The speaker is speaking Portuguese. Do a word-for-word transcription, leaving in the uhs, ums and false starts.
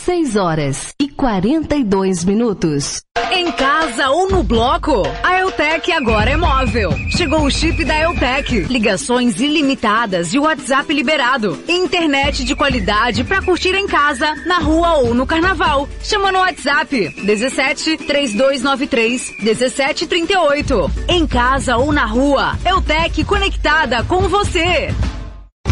seis horas e quarenta e dois minutos. Em casa ou no bloco, a Eutec agora é móvel. Chegou o chip da Eutec. Ligações ilimitadas e WhatsApp liberado. Internet de qualidade pra curtir em casa, na rua ou no carnaval. Chama no WhatsApp dezessete, três dois nove três, dezessete trinta e oito. Em casa ou na rua, Eutec conectada com você.